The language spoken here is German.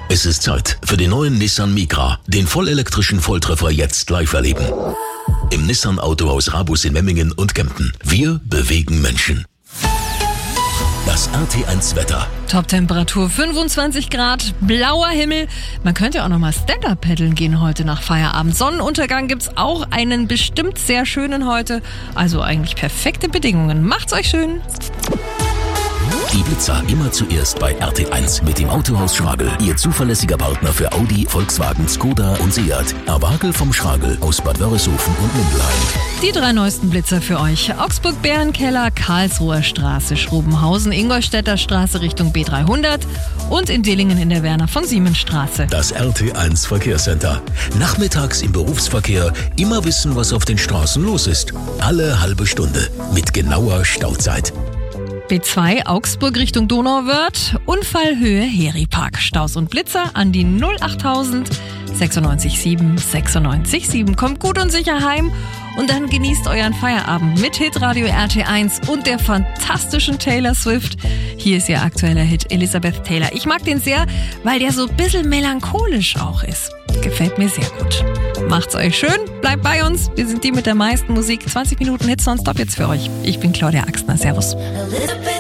Es ist Zeit für den neuen Nissan Micra, den vollelektrischen Volltreffer jetzt live erleben. Im Nissan Autohaus Rabus in Memmingen und Kempten. Wir bewegen Menschen. Das RT1 Wetter. Top-Temperatur 25 Grad, blauer Himmel. Man könnte auch noch mal Stand-Up paddeln gehen heute nach Feierabend. Sonnenuntergang gibt's auch einen bestimmt sehr schönen heute. Also eigentlich perfekte Bedingungen. Macht's euch schön. Die Blitzer immer zuerst bei RT1 mit dem Autohaus Schragel. Ihr zuverlässiger Partner für Audi, Volkswagen, Skoda und Seat. Erwagel vom Schragel aus Bad Wörishofen und Mindelheim. Die 3 neuesten Blitzer für euch. Augsburg-Bärenkeller, Karlsruher Straße, Schrobenhausen, Ingolstädter Straße Richtung B300 und in Dillingen in der Werner von Siemens Straße. Das RT1 Verkehrscenter. Nachmittags im Berufsverkehr immer wissen, was auf den Straßen los ist. Alle halbe Stunde mit genauer Stauzeit. B2 Augsburg Richtung Donauwörth, Unfallhöhe Heripark. Staus und Blitzer an die 08000 967 967. Kommt gut und sicher heim und dann genießt euren Feierabend mit Hitradio RT1 und der fantastischen Taylor Swift. Hier ist ihr aktueller Hit Elizabeth Taylor. Ich mag den sehr, weil der so ein bisschen melancholisch auch ist. Gefällt mir sehr gut. Macht's euch schön, bleibt bei uns. Wir sind die mit der meisten Musik. 20 Minuten Hits nonstop jetzt für euch. Ich bin Claudia Axner. Servus.